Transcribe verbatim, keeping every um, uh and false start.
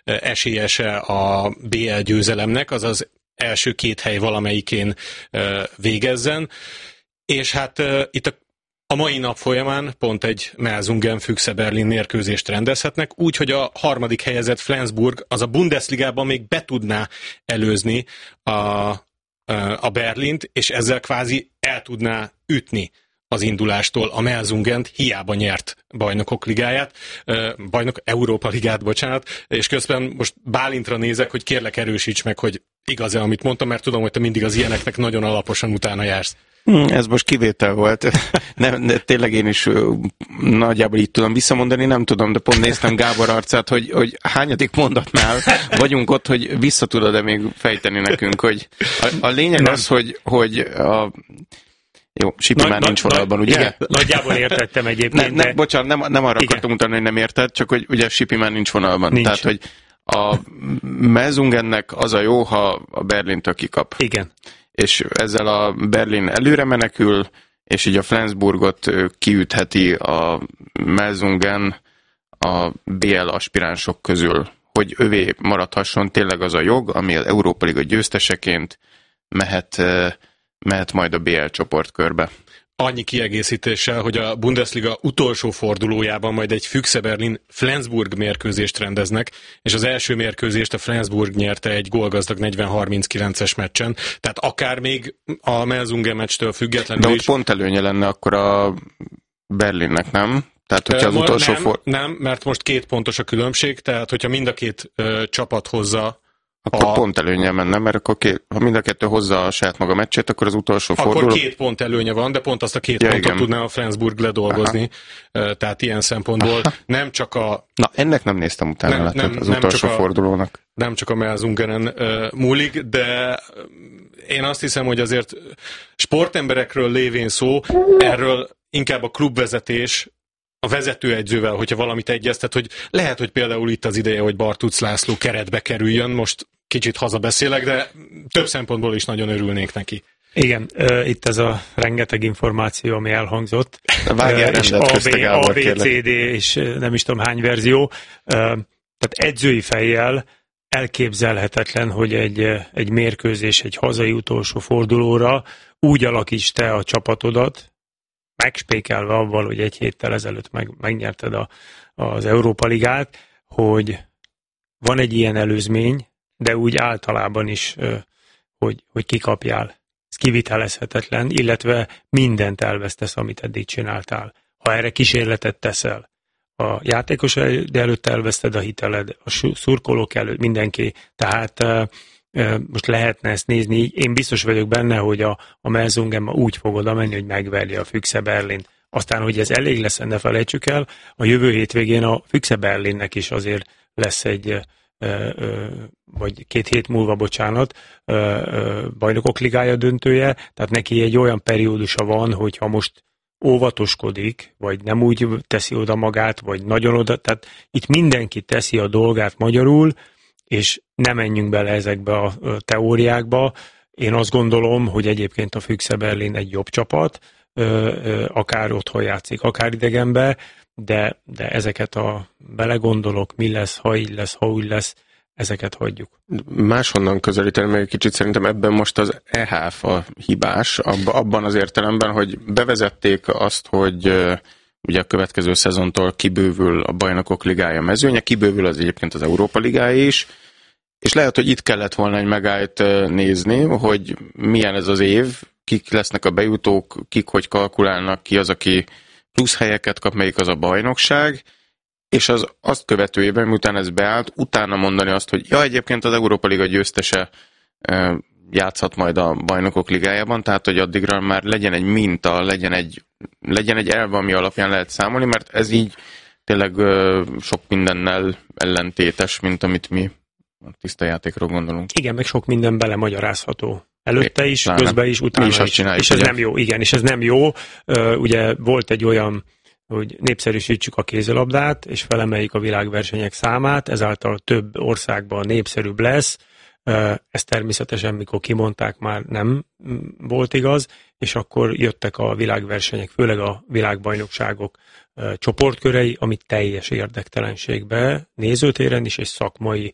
esélyese a bé el győzelemnek, azaz első két hely valamelyikén végezzen. És hát itt a A mai nap folyamán pont egy Melsungen-Füchse Berlin mérkőzést rendezhetnek, úgy, hogy a harmadik helyezett Flensburg az a Bundesligában még be tudná előzni a, a Berlint, és ezzel kvázi el tudná ütni az indulástól a Melsungent, hiába nyert bajnokok ligáját, bajnok Európa ligát, bocsánat, és közben most Bálintra nézek, hogy kérlek erősíts meg, hogy igaz-e, amit mondtam, mert tudom, hogy te mindig az ilyeneknek nagyon alaposan utána jársz. Hmm, ez most kivétel volt. Nem, de tényleg én is nagyjából így tudom visszamondani, nem tudom, de pont néztem Gábor arcát, hogy, hogy hányadik mondatnál vagyunk ott, hogy vissza tudod-e még fejteni nekünk, hogy a, a lényeg nem. az, hogy, hogy a jó, Sipi na, már na, nincs vonalban, ugye? Igen, nagyjából értettem egyébként. Ne, ne, de... Bocsánat, nem, nem arra igen. akartam mutatni, hogy nem érted, csak hogy ugye Sipi már nincs vonalban. Nincs. Tehát, hogy a Melsungennek az a jó, ha a Berlintől kikap. Igen. És ezzel a Berlin előre menekül, és így a Flensburgot kiütheti a Melsungen a bé el aspiránsok közül, hogy övé maradhasson tényleg az a jog, ami az Európa Liga győzteseként mehet, mehet majd a bé el csoportkörbe. Annyi kiegészítéssel, hogy a Bundesliga utolsó fordulójában majd egy Füchse Berlin Flensburg mérkőzést rendeznek, és az első mérkőzést a Flensburg nyerte egy gólgazdag negyven harminckilences meccsen, tehát akár még a Melsungen meccstől függetlenül de ott is... pont előnye lenne akkor a Berlinnek, nem? Tehát, hogyha az utolsó nem, for... nem, mert most két pontos a különbség, tehát hogyha mind a két ö, csapat hozza Akkor a... pont előnye menne, mert akkor két, ha mind a kettő hozza a saját maga meccsét, akkor az utolsó akkor forduló... Akkor két pont előnye van, de pont azt a két ja, pontot igen. tudná a Flensburg ledolgozni. Aha. Tehát ilyen szempontból Aha. nem csak a... Na, ennek nem néztem utána, nem, nem, az nem utolsó fordulónak. A, nem csak a Melsungenen uh, múlik, de én azt hiszem, hogy azért sportemberekről lévén szó, erről inkább a klubvezetés, a vezetőedzővel, hogyha valamit egyeztet, hogy lehet, hogy például itt az ideje, hogy Bartuc László keretbe kerüljön, most kicsit hazabeszélek, de több szempontból is nagyon örülnék neki. Igen, uh, itt ez a rengeteg információ, ami elhangzott. Vágjál uh, és A B C D és nem is tudom hány verzió. Uh, tehát edzői fejjel elképzelhetetlen, hogy egy, egy mérkőzés, egy hazai utolsó fordulóra úgy alakíts te a csapatodat, megspékelve avval, hogy egy héttel ezelőtt meg, megnyerted a, az Európa Ligát, hogy van egy ilyen előzmény, de úgy általában is, hogy, hogy kikapjál. Ez kivitelezhetetlen, illetve mindent elvesztesz, amit eddig csináltál. Ha erre kísérletet teszel, a játékos előtt elveszted a hiteled, a szurkolók előtt mindenki, tehát most lehetne ezt nézni így. Én biztos vagyok benne, hogy a, a Melsungen ma úgy fog oda menni, hogy megverje a Füchse Berlint. Aztán, hogy ez elég lesz, ne felejtsük el, a jövő hétvégén a Füchse Berlinnek is azért lesz egy, vagy két hét múlva, bocsánat, bajnokok ligája döntője, tehát neki egy olyan periódusa van, hogyha most óvatoskodik, vagy nem úgy teszi oda magát, vagy nagyon oda, tehát itt mindenki teszi a dolgát magyarul, és nem menjünk bele ezekbe a teóriákba. Én azt gondolom, hogy egyébként a Füchse Berlin egy jobb csapat, akár otthon játszik, akár idegenbe, de, de ezeket a belegondolok, mi lesz, ha így lesz, ha úgy lesz, ezeket hagyjuk. Máshonnan közelíteni meg egy kicsit, szerintem ebben most az E H F a hibás, abban az értelemben, hogy bevezették azt, hogy ugye a következő szezontól kibővül a Bajnokok Ligája mezőnye, kibővül az egyébként az Európa Ligája is, és lehet, hogy itt kellett volna egy megállt nézni, hogy milyen ez az év, kik lesznek a bejutók, kik hogy kalkulálnak, ki az, aki plusz helyeket kap, melyik az a bajnokság, és az azt követő évben, miután ez beállt, utána mondani azt, hogy ja, egyébként az Európa Liga győztese játszhat majd a Bajnokok Ligájában, tehát hogy addigra már legyen egy minta, legyen egy, legyen egy elv, ami alapján lehet számolni, mert ez így tényleg sok mindennel ellentétes, mint amit mi a tiszta játékról gondolunk. Igen, meg sok minden belemagyarázható. Előtte is, Lána. közben is, utána is. is. És ez ugye? nem jó, igen, és ez nem jó. Ugye volt egy olyan, hogy népszerűsítsük a kézilabdát, és felemeljük a világversenyek számát, ezáltal több országban népszerűbb lesz. Ez természetesen, mikor kimondták, már nem volt igaz, és akkor jöttek a világversenyek, főleg a világbajnokságok csoportkörei, amit teljes érdektelenségbe nézőtéren is, és szakmai